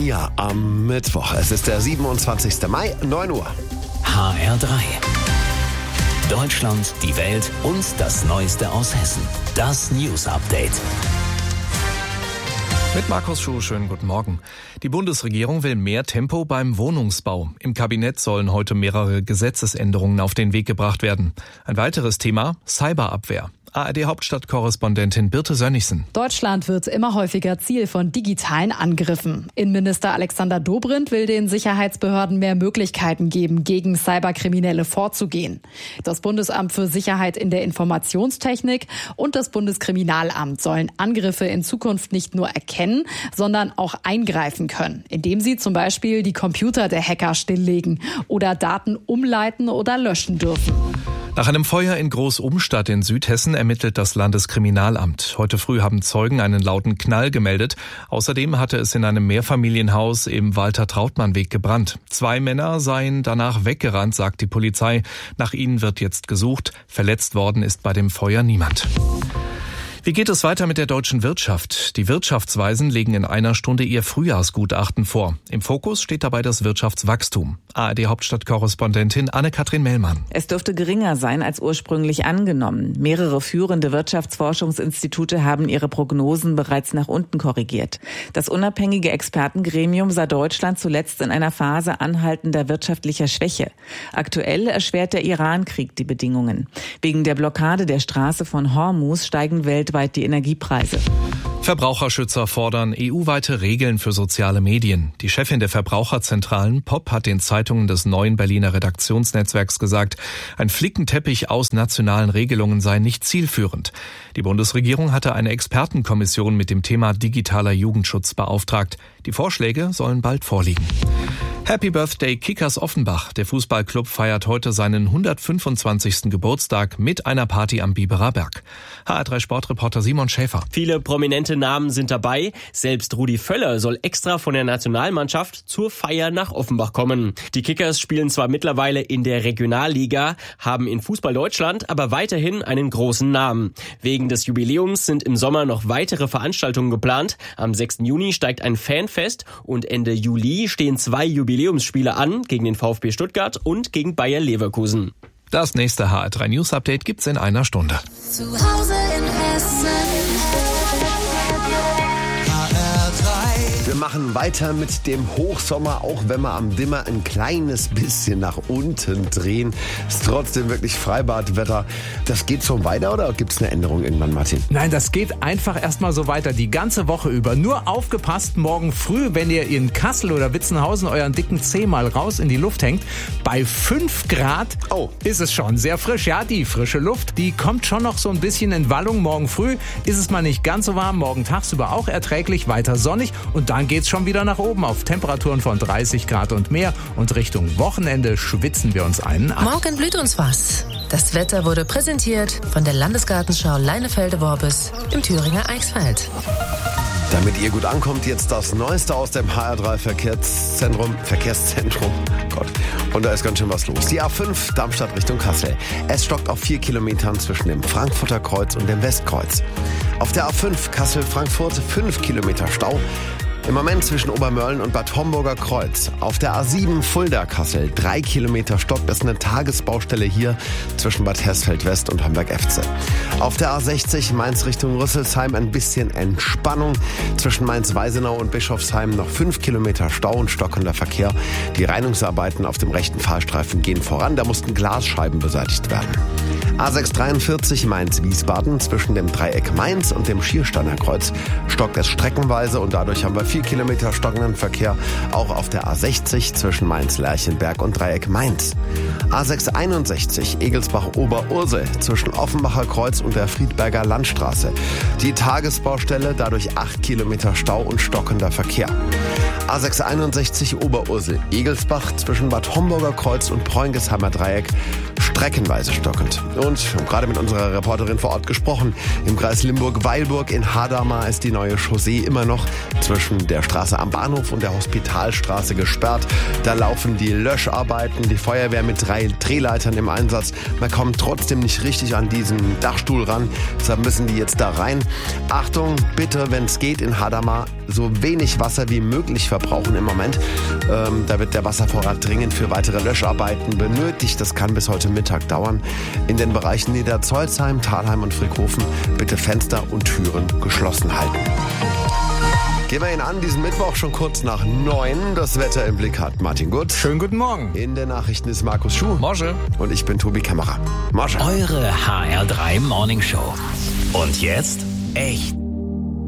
Jahr am Mittwoch. Es ist der 27. Mai, 9 Uhr. HR3. Deutschland, die Welt und das Neueste aus Hessen. Das News Update. Mit Markus Schuh, schönen guten Morgen. Die Bundesregierung will mehr Tempo beim Wohnungsbau. Im Kabinett sollen heute mehrere Gesetzesänderungen auf den Weg gebracht werden. Ein weiteres Thema: Cyberabwehr. ARD-Hauptstadtkorrespondentin Birte Sönnigsen. Deutschland wird immer häufiger Ziel von digitalen Angriffen. Innenminister Alexander Dobrindt will den Sicherheitsbehörden mehr Möglichkeiten geben, gegen Cyberkriminelle vorzugehen. Das Bundesamt für Sicherheit in der Informationstechnik und das Bundeskriminalamt sollen Angriffe in Zukunft nicht nur erkennen, sondern auch eingreifen können, indem sie zum Beispiel die Computer der Hacker stilllegen oder Daten umleiten oder löschen dürfen. Nach einem Feuer in Groß-Umstadt in Südhessen ermittelt das Landeskriminalamt. Heute früh haben Zeugen einen lauten Knall gemeldet. Außerdem hatte es in einem Mehrfamilienhaus im Walter-Trautmann-Weg gebrannt. 2 Männer seien danach weggerannt, sagt die Polizei. Nach ihnen wird jetzt gesucht. Verletzt worden ist bei dem Feuer niemand. Wie geht es weiter mit der deutschen Wirtschaft? Die Wirtschaftsweisen legen in einer Stunde ihr Frühjahrsgutachten vor. Im Fokus steht dabei das Wirtschaftswachstum. ARD-Hauptstadtkorrespondentin Anne-Kathrin Mellmann. Es dürfte geringer sein als ursprünglich angenommen. Mehrere führende Wirtschaftsforschungsinstitute haben ihre Prognosen bereits nach unten korrigiert. Das unabhängige Expertengremium sah Deutschland zuletzt in einer Phase anhaltender wirtschaftlicher Schwäche. Aktuell erschwert der Iran-Krieg die Bedingungen. Wegen der Blockade der Straße von Hormuz steigen weltweit die Energiepreise. Verbraucherschützer fordern EU-weite Regeln für soziale Medien. Die Chefin der Verbraucherzentralen, POP, hat den Zeitungen des neuen Berliner Redaktionsnetzwerks gesagt, ein Flickenteppich aus nationalen Regelungen sei nicht zielführend. Die Bundesregierung hatte eine Expertenkommission mit dem Thema digitaler Jugendschutz beauftragt. Die Vorschläge sollen bald vorliegen. Happy Birthday Kickers Offenbach. Der Fußballclub feiert heute seinen 125. Geburtstag mit einer Party am Biberer Berg. HR3 Sportreporter Simon Schäfer. Viele prominente Namen sind dabei. Selbst Rudi Völler soll extra von der Nationalmannschaft zur Feier nach Offenbach kommen. Die Kickers spielen zwar mittlerweile in der Regionalliga, haben in Fußball Deutschland aber weiterhin einen großen Namen. Wegen des Jubiläums sind im Sommer noch weitere Veranstaltungen geplant. Am 6. Juni steigt ein Fanfest und Ende Juli stehen 2 Jubiläumsspiele an, gegen den VfB Stuttgart und gegen Bayer Leverkusen. Das nächste HR3 News Update gibt's in einer Stunde. Zu Hause in Hessen. Wir machen weiter mit dem Hochsommer, auch wenn wir am Dimmer ein kleines bisschen nach unten drehen. Ist trotzdem wirklich Freibadwetter. Das geht so weiter oder gibt es eine Änderung irgendwann, Martin? Nein, das geht einfach erstmal so weiter, die ganze Woche über. Nur aufgepasst, morgen früh, wenn ihr in Kassel oder Witzenhausen euren dicken Zeh mal raus in die Luft hängt, bei 5 Grad ist es schon sehr frisch. Ja, die frische Luft, die kommt schon noch so ein bisschen in Wallung. Morgen früh ist es mal nicht ganz so warm, morgen tagsüber auch erträglich, weiter sonnig und dann geht's schon wieder nach oben auf Temperaturen von 30 Grad und mehr und Richtung Wochenende schwitzen wir uns einen ab. Morgen blüht uns was. Das Wetter wurde präsentiert von der Landesgartenschau Leinefelde-Worbis im Thüringer Eichsfeld. Damit ihr gut ankommt, jetzt das Neueste aus dem HR3 Verkehrszentrum. Gott. Und da ist ganz schön was los. Die A5 Darmstadt Richtung Kassel. Es stockt auf 4 Kilometern zwischen dem Frankfurter Kreuz und dem Westkreuz. Auf der A5 Kassel-Frankfurt 5 Kilometer Stau. Im Moment zwischen Obermörlen und Bad Homburger Kreuz. Auf der A7 Fulda-Kassel 3 Kilometer Stock. Das ist eine Tagesbaustelle hier zwischen Bad Hersfeld-West und Homberg-Efze. Auf der A60 Mainz Richtung Rüsselsheim ein bisschen Entspannung. Zwischen Mainz-Weisenau und Bischofsheim noch 5 Kilometer Stau und stockender Verkehr. Die Reinigungsarbeiten auf dem rechten Fahrstreifen gehen voran. Da mussten Glasscheiben beseitigt werden. A643 Mainz-Wiesbaden zwischen dem Dreieck Mainz und dem Schiersteiner Kreuz stockt es streckenweise und dadurch haben wir 4 Kilometer stockenden Verkehr auch auf der A60 zwischen Mainz-Lerchenberg und Dreieck Mainz. A661 Egelsbach-Oberursel zwischen Offenbacher Kreuz und der Friedberger Landstraße. Die Tagesbaustelle, dadurch 8 Kilometer Stau und stockender Verkehr. A661 Oberursel Egelsbach zwischen Bad Homburger Kreuz und Preungesheimer Dreieck streckenweise stockend. Und wir haben gerade mit unserer Reporterin vor Ort gesprochen. Im Kreis Limburg-Weilburg in Hadamar ist die neue Chaussee immer noch zwischen der Straße am Bahnhof und der Hospitalstraße gesperrt. Da laufen die Löscharbeiten, die Feuerwehr mit 3 Drehleitern im Einsatz. Man kommt trotzdem nicht richtig an diesen Dachstuhl ran. Deshalb müssen die jetzt da rein. Achtung, bitte, wenn es geht in Hadamar, so wenig Wasser wie möglich verbrauchen im Moment. Da wird der Wasservorrat dringend für weitere Löscharbeiten benötigt. Das kann bis heute Mittag dauern. In den Bereichen Niederzolsheim, Thalheim und Frickhofen bitte Fenster und Türen geschlossen halten. Gehen wir ihn an, diesen Mittwoch schon kurz nach 9. Das Wetter im Blick hat Martin Gut. Schönen guten Morgen. In den Nachrichten ist Markus Schuh. Morgen. Und ich bin Tobi Kämmerer. Morgen. Eure HR3 Morning Show. Und jetzt echt